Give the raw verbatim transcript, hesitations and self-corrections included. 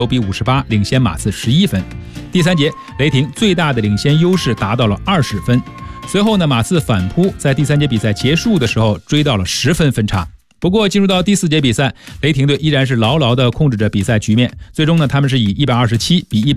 比五十八领先马刺十一分。第三节，雷霆最大的领先优势达到了二十分。随后呢，马刺反扑，在第三节比赛结束的时候追到了十分分差。不过进入到第四节比赛，雷霆队依然是牢牢地控制着比赛局面，最终呢，他们是以一百二十七比一